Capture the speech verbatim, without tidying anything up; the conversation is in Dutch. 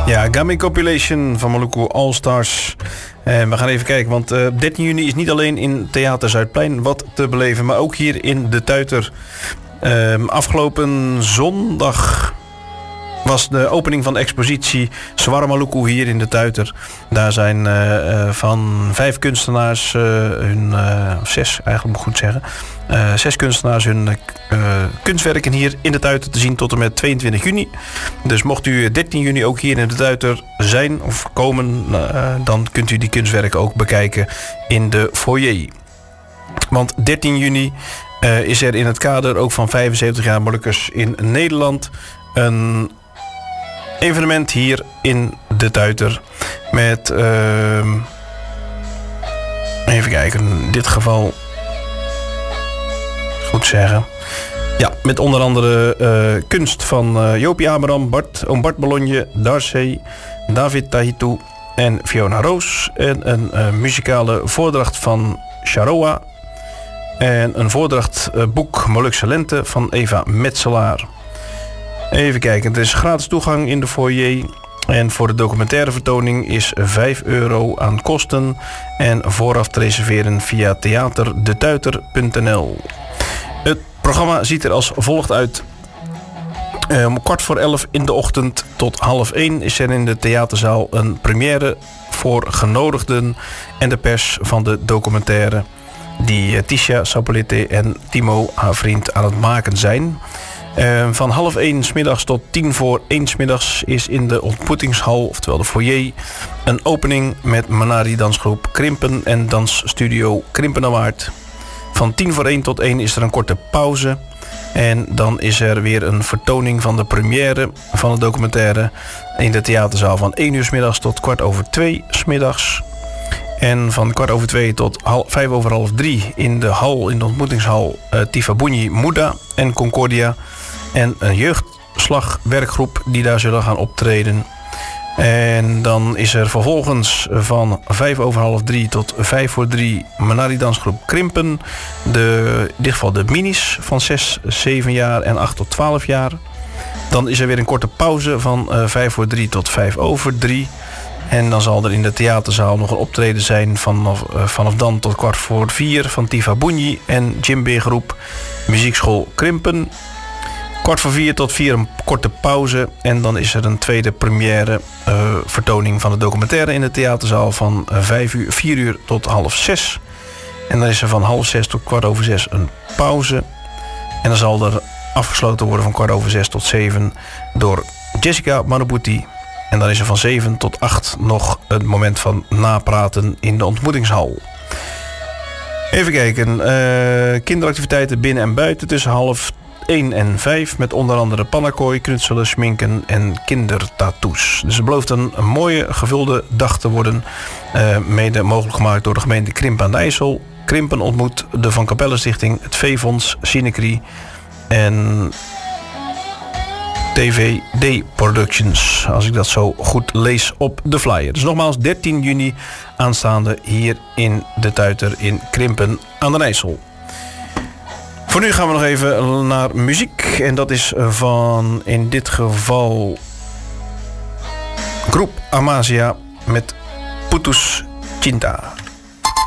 Ja, Gaming Compilation van Maluku All Stars. En we gaan even kijken, want uh, dertien juni is niet alleen in Theater Zuidplein wat te beleven, maar ook hier in De Tuiter. Uh, afgelopen zondag was de opening van de expositie Zwarte Maluku hier in De Tuiter. Daar zijn uh, uh, van vijf kunstenaars, uh, hun, uh, zes eigenlijk moet ik goed zeggen, uh, zes kunstenaars hun uh, kunstwerken hier in De Tuiter te zien tot en met tweeëntwintig juni. Dus mocht u dertien juni ook hier in De Tuiter zijn of komen, uh, dan kunt u die kunstwerken ook bekijken in de foyer. Want dertien juni uh, is er in het kader ook van vijfenzeventig jaar Molukkers in Nederland een evenement hier in De Tuiter met uh, even kijken, in dit geval goed zeggen. Ja, met onder andere uh, kunst van uh, Jopie Abraham, Bart, oom Bart Bologna, Darcy, David Tahitu en Fiona Roos. En een uh, muzikale voordracht van Sharoa. En een voordracht uh, boek Molukse Lente van Eva Metselaar. Even kijken, het is gratis toegang in de foyer. En voor de documentaire vertoning is vijf euro aan kosten. En vooraf te reserveren via theaterdetuiter punt n l. Het programma ziet er als volgt uit. Om kwart voor elf in de ochtend tot half één is er in de theaterzaal een première voor genodigden en de pers van de documentaire die Tisha Sapolite en Timo, haar vriend, aan het maken zijn. Uh, van half één 's middags tot tien voor één 's middags is in de ontmoetingshal, oftewel de foyer, een opening met Manari dansgroep Krimpen en dansstudio Krimpenawaard. Van tien voor één tot één is er een korte pauze. En dan is er weer een vertoning van de première van de documentaire in de theaterzaal van één uur 's middags tot kwart over twee 's middags. En van kwart over twee tot half, vijf over half drie in de hal, in de ontmoetingshal uh, Tifabunyi Muda en Concordia. En een jeugdslagwerkgroep die daar zullen gaan optreden. En dan is er vervolgens van vijf over half drie tot vijf voor drie Manari dansgroep Krimpen. De, in dit geval de minis van zes, zeven jaar en acht tot twaalf jaar. Dan is er weer een korte pauze van uh, vijf voor drie tot vijf over drie. En dan zal er in de theaterzaal nog een optreden zijn vanaf, uh, vanaf dan tot kwart voor vier van Tifabunyi en Djembe groep Muziekschool Krimpen. Kwart voor vier tot vier een korte pauze. En dan is er een tweede première uh, vertoning van de documentaire in de theaterzaal van uh, vijf uur, vier uur tot half zes. En dan is er van half zes tot kwart over zes een pauze. En dan zal er afgesloten worden van kwart over zes tot zeven door Jessica Manabuti. En dan is er van zeven tot acht nog een moment van napraten in de ontmoetingshal. Even kijken. Uh, kinderactiviteiten binnen en buiten tussen half één en vijf. Met onder andere pannakooi, knutselen, schminken en kindertattoos. Dus het belooft een, een mooie gevulde dag te worden. Uh, mede mogelijk gemaakt door de gemeente Krimpen aan de IJssel. Krimpen ontmoet de Van Capelle Stichting, het Veefonds, Cinecri en T V D Productions, als ik dat zo goed lees op de flyer. Dus nogmaals, dertien juni aanstaande hier in De Tuiter in Krimpen aan de IJssel. Voor nu gaan we nog even naar muziek. En dat is van, in dit geval, groep Amasia met Putus Cinta.